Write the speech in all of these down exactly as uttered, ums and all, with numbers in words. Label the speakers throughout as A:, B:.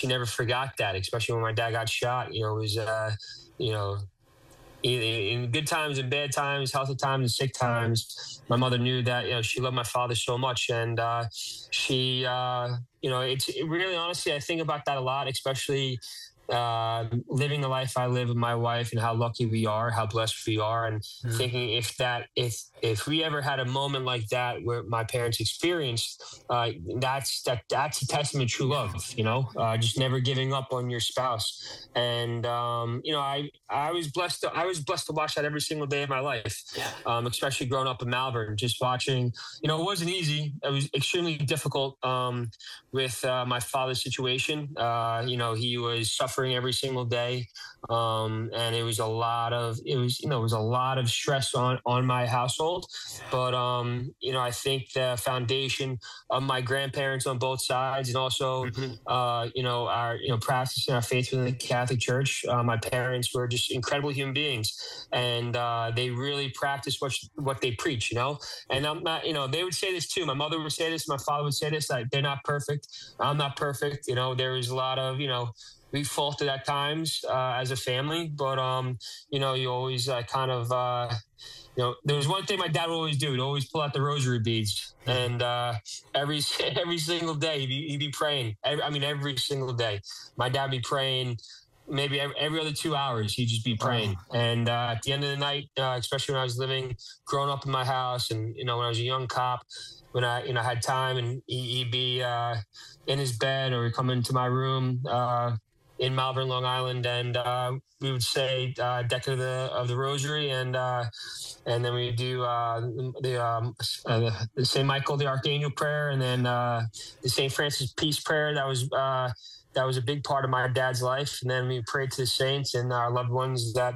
A: she never forgot that, especially when my dad got shot. You know, it was, uh, you know, in, in good times and bad times, healthy times and sick times. My mother knew that, you know, she loved my father so much. And uh, she, uh, you know, it's it really, honestly, I think about that a lot, especially uh, living the life I live with my wife and how lucky we are, how blessed we are. And
B: Mm.
A: thinking if that, if, if we ever had a moment like that where my parents experienced, uh, that's that that's a testament to true love. You know, uh, just never giving up on your spouse. And um, you know, I I was blessed. To, I was blessed to watch that every single day of my life.
B: Yeah.
A: Um, especially growing up in Malvern, just watching. You know, it wasn't easy. It was extremely difficult um, with uh, my father's situation. Uh, you know, he was suffering every single day, um, and it was a lot of it was you know it was a lot of stress on on my household. But um, you know, I think the foundation of my grandparents on both sides, and also
B: Mhm.
A: uh, you know our you know practicing our faith within the Catholic Church. Uh, my parents were just incredible human beings, and uh, they really practice what what they preach. You know, and I'm not. You know, they would say this too. My mother would say this. My father would say this. Like, they're not perfect. I'm not perfect. You know, there is a lot of you know. We faulted at times uh, as a family, but um, you know, you always uh, kind of uh, you know, there was one thing my dad would always do. He'd always pull out the rosary beads, and uh, every every single day he'd be, he'd be praying. Every, I mean, every single day, my dad would be praying. Maybe every, every other two hours, he'd just be praying.
B: Wow.
A: And uh, at the end of the night, uh, especially when I was living, growing up in my house, and you know, when I was a young cop, when I you know had time, and he, he'd be uh, in his bed or he'd come into my room. Uh, in Malvern, Long Island, and uh, we would say uh, Decade of the of the Rosary, and uh, and then we do uh, the um, uh, the Saint Michael the Archangel prayer, and then uh, the Saint Francis Peace prayer. That was uh, that was a big part of my dad's life. And then we prayed to the saints and our loved ones that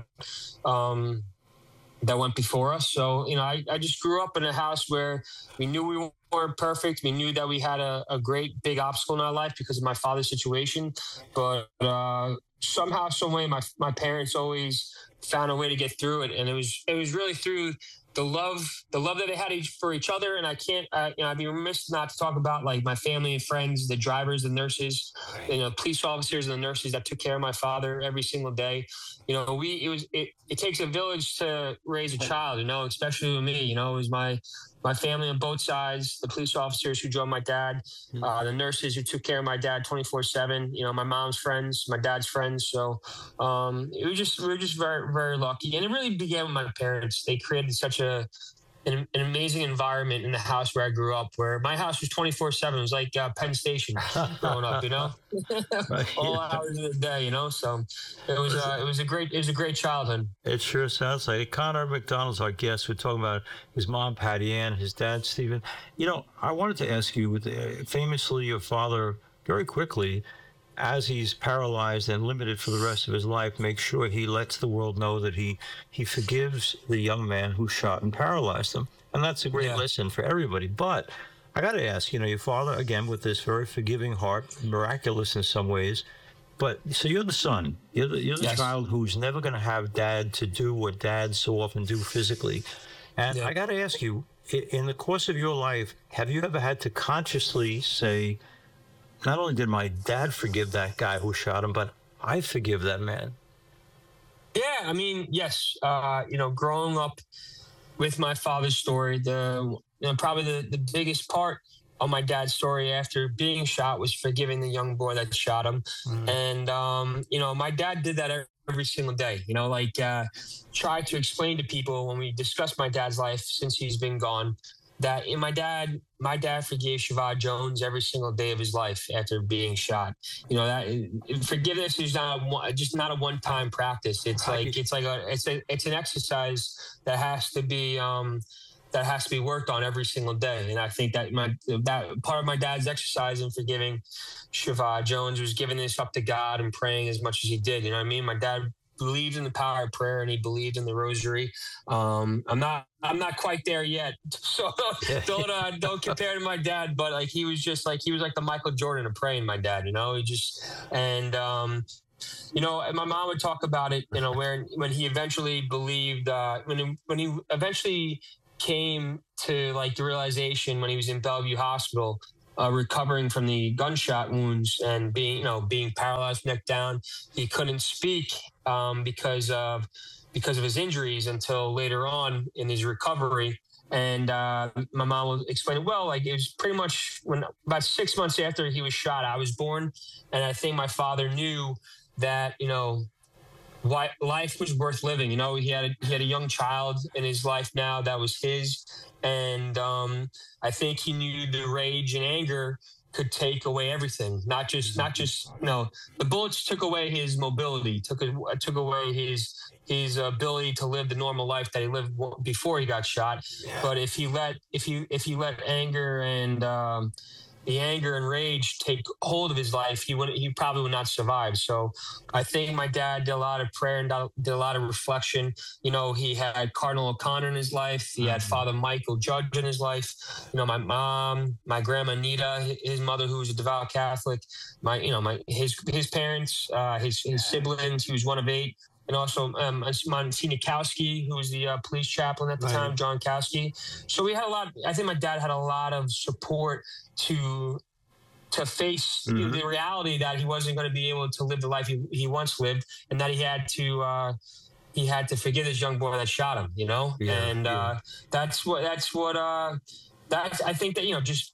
A: um, that went before us. So you know, I, I just grew up in a house where we knew we weren't perfect. We knew that we had a, a great big obstacle in our life because of my father's situation, but uh, somehow, some way, my my parents always found a way to get through it, and it was it was really through the love the love that they had each, for each other. And I can't, uh, you know, I'd be remiss not to talk about like my family and friends, the drivers, the nurses, you know, police officers and the nurses that took care of my father every single day. You know, we it was it, it takes a village to raise a child, you know, especially with me. You know, it was my my family on both sides, the police officers who drove my dad, uh, the nurses who took care of my dad twenty-four seven, you know, my mom's friends, my dad's friends. So um, it was just, we were just very, very lucky. And it really began with my parents. They created such a, an, an amazing environment in the house where I grew up, where my house was twenty-four seven. It was like uh, Penn Station growing up, you know,
B: Right,
A: all
B: yeah.
A: hours of the day, you know. So it was, uh, it was a great, it was a great childhood.
B: It sure sounds like it. Connor McDonald's our guest. We're talking about his mom, Patty Ann, his dad, Stephen. You know, I wanted to ask you, with uh, famously, your father, very quickly, as he's paralyzed and limited for the rest of his life, makes sure he lets the world know that he he forgives the young man who shot and paralyzed him. And that's a great
A: Yeah.
B: lesson for everybody. But I got to ask, you know, your father, again, with this very forgiving heart, miraculous in some ways. But so you're the son. You're the, you're the
A: Yes.
B: child who's never going to have dad to do what dads so often do physically. And
A: Yeah.
B: I got to ask you, i- in the course of your life, have you ever had to consciously say, not only did my dad forgive that guy who shot him, but I forgive that man?
A: Yeah, I mean, yes. Uh, you know, growing up with my father's story, the you know, probably the, the biggest part of my dad's story after being shot was forgiving the young boy that shot him.
B: Mm.
A: And um, you know, my dad did that every single day. You know, like uh, try to explain to people when we discuss my dad's life since he's been gone, that in my dad, my dad forgave Shavon Jones every single day of his life after being shot. You know, that forgiveness is not a, one- just not a one-time practice. It's
B: Right.
A: like it's like a it's a it's an exercise that has to be um, that has to be worked on every single day. And I think that my that part of my dad's exercise in forgiving Shavon Jones was giving this up to God and praying as much as he did. You know what I mean? My dad believed in the power of prayer and he believed in the rosary. Um, I'm not, I'm not quite there yet. So don't, uh, don't compare to my dad, but like, he was just like, he was like the Michael Jordan of praying, my dad, you know, he just, and, um, you know, and my mom would talk about it, you know, where, when he eventually believed, uh, when, he, when he eventually came to like the realization when he was in Bellevue Hospital, uh, recovering from the gunshot wounds and being, you know, being paralyzed neck down. He couldn't speak um, because of because of his injuries until later on in his recovery. And uh, my mom will explain it well. Like, it was pretty much when about six months after he was shot, I was born, and I think my father knew that, you know, why life was worth living. You know, he had a, he had a young child in his life now that was his, and um, I think he knew the rage and anger could take away everything. Not just not just you know, the bullets took away his mobility, took took away his his ability to live the normal life that he lived before he got shot. Yeah. But if he let if he if he let anger and um, the anger and rage take hold of his life, he would he probably would not survive. So I think my dad did a lot of prayer and did a lot of reflection. You know, he had Cardinal O'Connor in his life. He had Father Michael Judge in his life. You know, my mom, my grandma Nita, his mother, who was a devout Catholic. My, you know, my his his parents, uh, his his siblings. He was one of eight. And also um, Monsignor Kowski, who was the uh, police chaplain at the right. time, John Kowski. So we had a lot. I think my dad had a lot of support to to face mm-hmm. the reality that he wasn't going to be able to live the life he, he once lived, and that he had to uh, he had to forgive this young boy that shot him. You know, yeah, and yeah. Uh, that's what that's what uh, that's. I think that, you know, just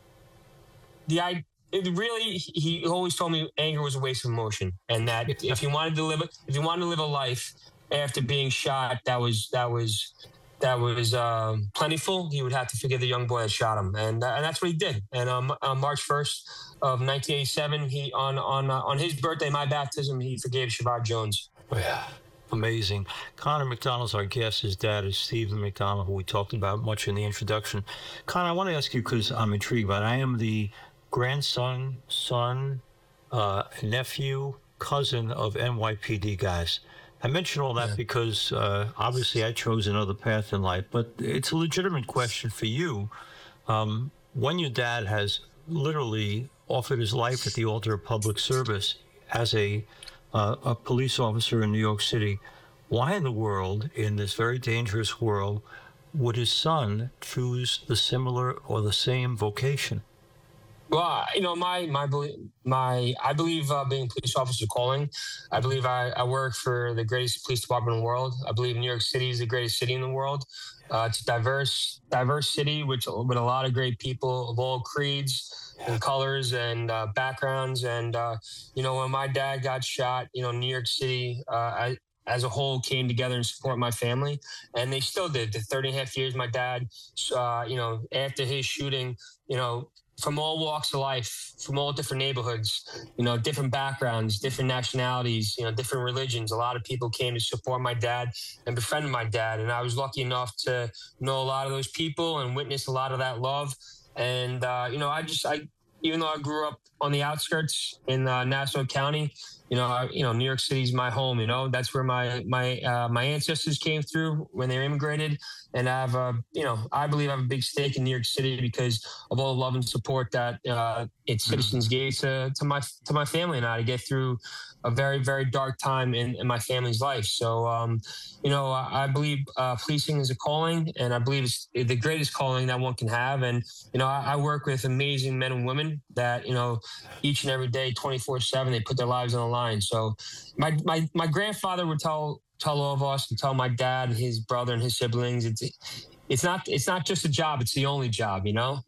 A: the I. It really, he always told me anger was a waste of emotion, and that if he wanted to live, if he wanted to live a life after being shot, that was that was that was um, plentiful, he would have to forgive the young boy that shot him, and uh, and that's what he did. And um, on March first of nineteen eighty-seven, he on on uh, on his birthday, my baptism, he forgave Shavard Jones.
B: Oh, yeah. Amazing. Connor McDonald's our guest. His dad is Stephen McDonald, who we talked about much in the introduction. Connor, I want to ask you, because I'm intrigued by it. I am the grandson, son, uh, nephew, cousin of N Y P D guys. I mention all that yeah. because uh, obviously I chose another path in life, but it's a legitimate question for you. Um, when your dad has literally offered his life at the altar of public service as a, uh, a police officer in New York City, why in the world, in this very dangerous world, would his son choose the similar or the same vocation?
A: Well, you know, my my my I believe uh, being a police officer calling. I believe I, I work for the greatest police department in the world. I believe New York City is the greatest city in the world. Uh, it's a diverse diverse city with with a lot of great people of all creeds and colors and uh, backgrounds. And uh, you know, when my dad got shot, you know, New York City uh, I, as a whole came together and support my family, and they still did. The thirty and a half years my dad, uh, you know, after his shooting, you know, from all walks of life, from all different neighborhoods, you know, different backgrounds, different nationalities, you know, different religions. A lot of people came to support my dad and befriend my dad. And I was lucky enough to know a lot of those people and witness a lot of that love. And, uh, you know, I just, I, even though I grew up on the outskirts in uh, Nassau County, you know, I, you know, New York City's my home. You know, that's where my my uh, my ancestors came through when they immigrated, and I have a, you know, I believe I have a big stake in New York City because of all the love and support that uh, its citizens gave to to my to my family and I to get through a very very dark time in, in my family's life. So, um, you know, I, I believe uh, policing is a calling, and I believe it's the greatest calling that one can have. And you know, I, I work with amazing men and women that, you know, each and every day, twenty-four seven, they put their lives on the line. So my, my, my grandfather would tell, tell all of us and tell my dad and his brother and his siblings, it's, it's not, it's not just a job. It's the only job, you know,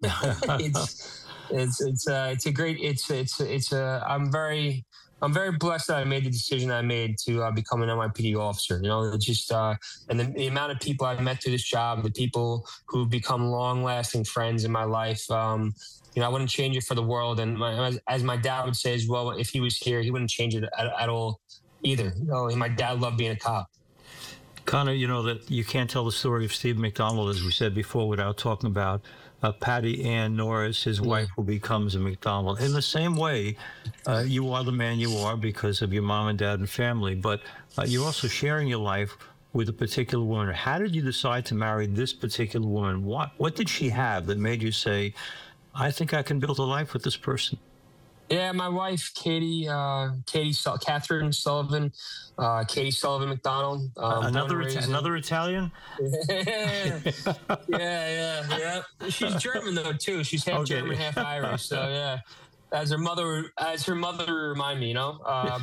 A: it's, it's, it's uh it's a great, it's, it's, it's a, I'm very, I'm very blessed that I made the decision I made to uh, become an N Y P D officer. You know, it's just, uh, and the, the amount of people I've met through this job, the people who've become long lasting friends in my life, um, you know, I wouldn't change it for the world. And my, as, as my dad would say as well, if he was here, he wouldn't change it at, at all either. You know, my dad loved being a cop.
B: Connor, you know that you can't tell the story of Steve McDonald, as we said before, without talking about uh, Patty Ann Norris, his wife, who becomes a McDonald. In the same way, uh, you are the man you are because of your mom and dad and family, but uh, you're also sharing your life with a particular woman. How did you decide to marry this particular woman? What, what did she have that made you say, I think I can build a life with this person?
A: Yeah, my wife, Katie, uh, Katie, Sul- Catherine Sullivan, uh, Katie Sullivan McDonald. Um,
B: another Ita-
A: in-
B: another Italian.
A: yeah, yeah, yeah. She's German though too. She's half
B: Okay.
A: German, half Irish. So yeah, as her mother, as her mother remind me, you know. Um,